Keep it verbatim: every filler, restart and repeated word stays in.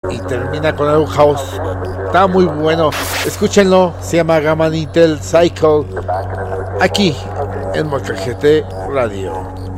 y termina con algo house. Está muy bueno, escúchenlo, se llama Gamma Intel Cycle, aquí en Molcajete Radio.